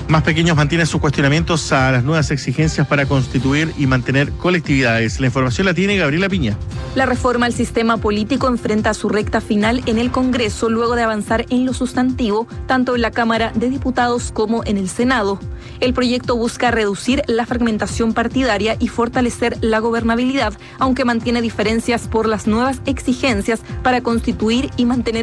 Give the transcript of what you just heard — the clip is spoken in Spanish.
Más Pequeños mantiene sus cuestionamientos a las nuevas exigencias para constituir y mantener colectividades. La información la tiene Gabriela Piña. La reforma al sistema político enfrenta su recta final en el Congreso luego de avanzar en lo sustantivo, tanto en la Cámara de Diputados como en el Senado. El proyecto busca reducir la fragmentación partidaria y fortalecer la gobernabilidad, aunque mantiene diferencias por las nuevas exigencias para constituir y mantener